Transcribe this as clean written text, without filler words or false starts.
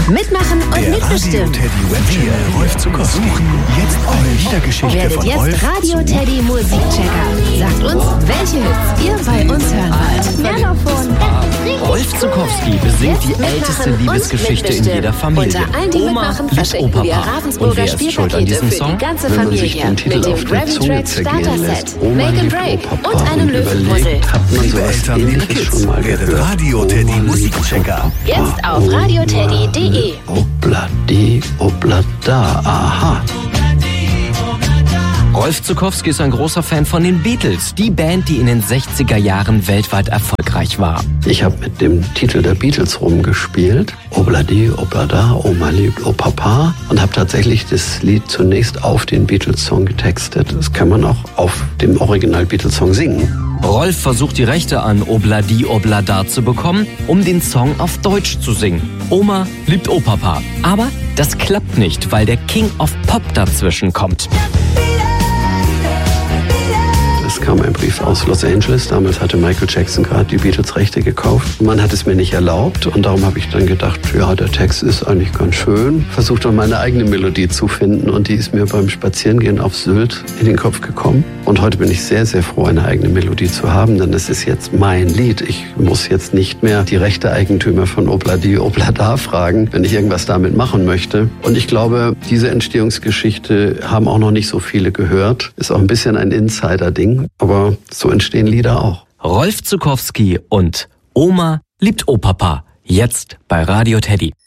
Mitmachen und mitbestimmen. Wir, Rolf Zuckowski, suchen jetzt eine Liedergeschichte Werdet von jetzt Rolf Radio Teddy Musikchecker. Sagt uns, welche Hits ihr bei uns hören wollt. Melofon. Rolf Zuckowski besingt die Jetzt älteste mitmachen und Liebesgeschichte in mitbestimmen. jeder Familie. Unter allen, die Oma mitmachen, liebt verschenken wir Opa. Und Ravensburger wer ist schuld an Spielpakete diesem für Song? die ganze Wenn man Familie. sich den Titel Mit dem auf der Gravy Zunge Track zergehen Starter lässt, Set, Oma Make and liebt Break Opa und einem Löwenpuzzle. überlegt, hat man Liebe sowas Eltern, liebe Ähnliches Kids, schon mal werdet gehört. Radio Teddy Musikchecker. Jetzt auf radioteddy.de. Obladi, oblada, aha. Rolf Zuckowski ist ein großer Fan von den Beatles, die Band, die in den 60er Jahren weltweit erfolgreich war. Ich habe mit dem Titel der Beatles rumgespielt. Obladi, oblada, Oma liebt Opapa. Und habe tatsächlich das Lied zunächst auf den Beatles-Song getextet. Das kann man auch auf dem Original-Beatles-Song singen. Rolf versucht die Rechte an Obladi Oblada zu bekommen, um den Song auf Deutsch zu singen. Oma liebt Opapa. Aber das klappt nicht, weil der King of Pop dazwischen kommt. Es kam ein Brief aus Los Angeles. Damals hatte Michael Jackson gerade die Beatles-Rechte gekauft. Man hat es mir nicht erlaubt und darum habe ich dann gedacht, ja, der Text ist eigentlich ganz schön. Versucht dann meine eigene Melodie zu finden und die ist mir beim Spazierengehen auf Sylt in den Kopf gekommen. Und heute bin ich sehr, sehr froh, eine eigene Melodie zu haben, denn es ist jetzt mein Lied. Ich muss jetzt nicht mehr die Rechte-Eigentümer von Obladi Oblada fragen, wenn ich irgendwas damit machen möchte. Und ich glaube, diese Entstehungsgeschichte haben auch noch nicht so viele gehört. Ist auch ein bisschen ein Insider-Ding, aber so entstehen Lieder auch. Rolf Zuckowski und Oma liebt Opapa. Jetzt bei Radio Teddy.